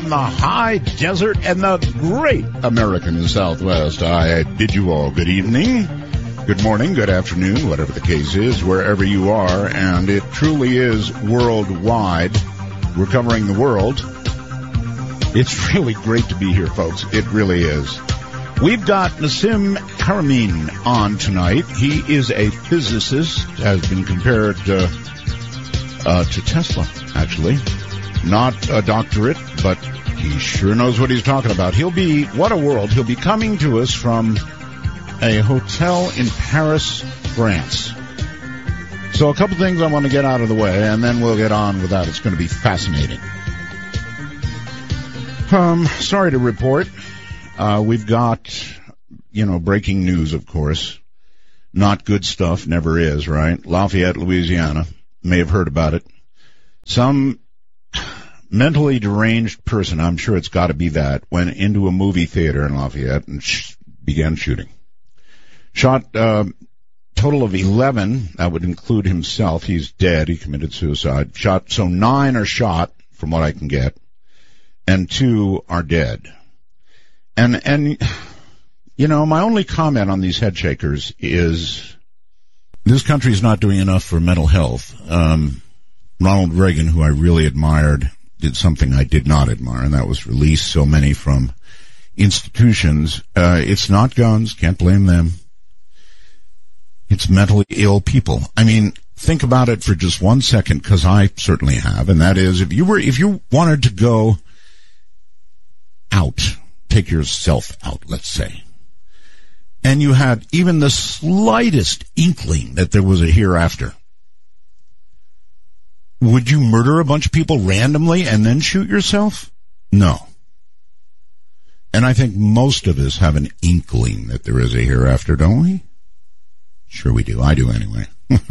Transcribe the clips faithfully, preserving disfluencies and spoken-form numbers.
from the high desert and the great American Southwest, I bid you all good evening, good morning, good afternoon, whatever the case is, wherever you are, and it truly is worldwide. We're covering the world. It's really great to be here, folks. It really is. We've got Nassim Haramein on tonight. He is a physicist, has been compared uh, uh, to Tesla, actually. Not a doctorate, but he sure knows what he's talking about. He'll be, what a world, he'll be coming to us from a hotel in Paris, France. So a couple things I want to get out of the way, and then we'll get on with that. It's going to be fascinating. Um, sorry to report. Uh, we've got, you know, breaking news, of course. Not good stuff, never is, right? Lafayette, Louisiana. May have heard about it. Some mentally deranged person, I'm sure it's got to be that, went into a movie theater in Lafayette and sh- began shooting. Shot uh, total of eleven. That would include himself. He's dead. He committed suicide. Shot, so nine are shot, from what I can get, and two are dead. And, and, you know, my only comment on these head shakers is this country's not doing enough for mental health. Um, Ronald Reagan, who I really admired, did something I did not admire, and that was release so many from institutions. Uh, it's not guns, can't blame them. It's mentally ill people. I mean, think about it for just one second, because I certainly have, and that is, if you were, if you wanted to go out, take yourself out, let's say, and you had even the slightest inkling that there was a hereafter, would you murder a bunch of people randomly and then shoot yourself? No. And I think most of us have an inkling that there is a hereafter, don't we? Sure we do. I do anyway.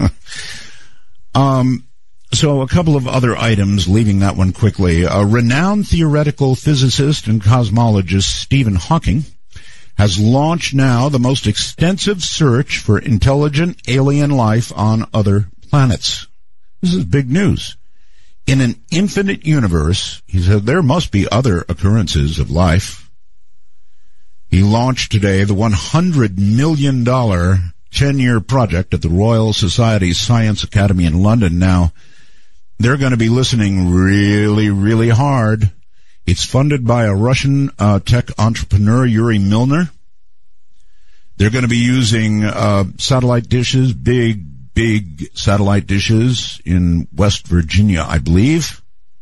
um, so a couple of other items, leaving that one quickly. A renowned theoretical physicist and cosmologist, Stephen Hawking, has launched now the most extensive search for intelligent alien life on other planets. This is big news. In an infinite universe, he said, there must be other occurrences of life. He launched today the one hundred million dollars ten-year project at the Royal Society Science Academy in London. Now, they're going to be listening really, really hard. It's funded by a Russian uh, tech entrepreneur, Yuri Milner. They're going to be using uh, satellite dishes, big, big satellite dishes in West Virginia, I believe.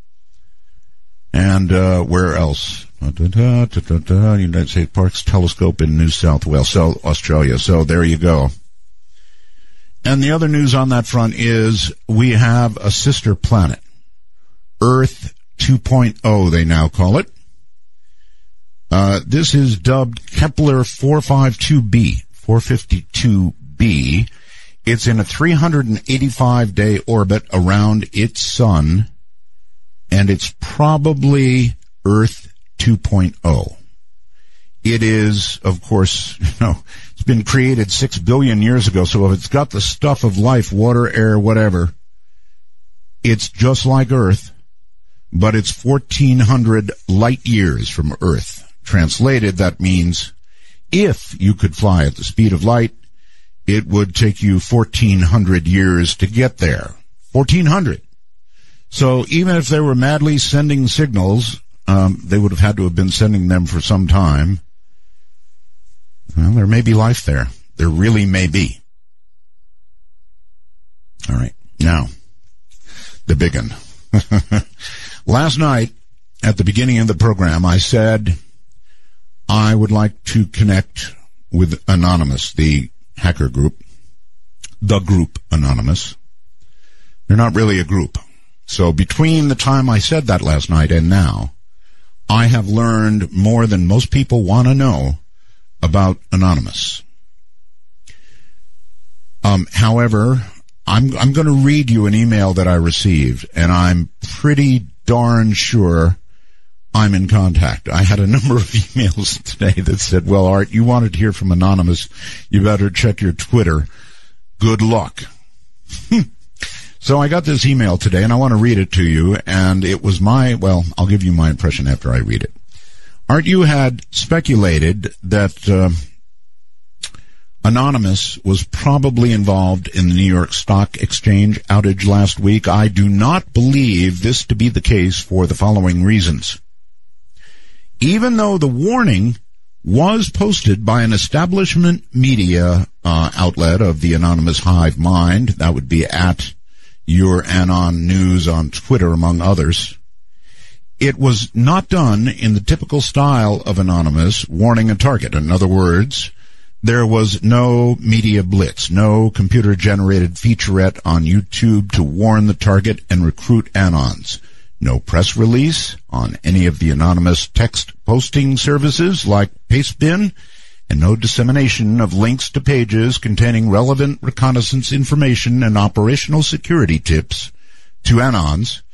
And uh, where else? Da, da, da, da, da, United States Parks Telescope in New South Wales, so Australia. So there you go. And the other news on that front is we have a sister planet, Earth two point oh, they now call it. Uh, this is dubbed Kepler four fifty-two b, four fifty-two b. It's in a three hundred eighty-five day orbit around its sun, and it's probably Earth two point oh. It is, of course, you know, it's been created six billion years ago, so if it's got the stuff of life, water, air, whatever, it's just like Earth, but it's fourteen hundred light years from Earth. Translated, that means if you could fly at the speed of light, it would take you fourteen hundred years to get there. fourteen hundred. So even if they were madly sending signals, um, they would have had to have been sending them for some time. Well, there may be life there. There really may be. All right. Now, the big one. Last night, at the beginning of the program, I said I would like to connect with Anonymous, the hacker group, the group Anonymous. They're not really a group. So between the time I said that last night and now, I have learned more than most people want to know about Anonymous. Um, however, I'm, I'm going to read you an email that I received, and I'm pretty darn sure I'm in contact. I had a number of emails today that said, well, Art, you wanted to hear from Anonymous. You better check your Twitter. Good luck. So I got this email today, and I want to read it to you, and it was my, well, I'll give you my impression after I read it. Art, you had speculated that uh, Anonymous was probably involved in the New York Stock Exchange outage last week. I do not believe this to be the case for the following reasons. Even though the warning was posted by an establishment media uh, outlet of the anonymous hive mind, that would be at Your Anon News on Twitter, among others, it was not done in the typical style of Anonymous warning a target. In other words, there was no media blitz, no computer-generated featurette on YouTube to warn the target and recruit Anons. No press release on any of the anonymous text posting services like Pastebin, and no dissemination of links to pages containing relevant reconnaissance information and operational security tips to Anons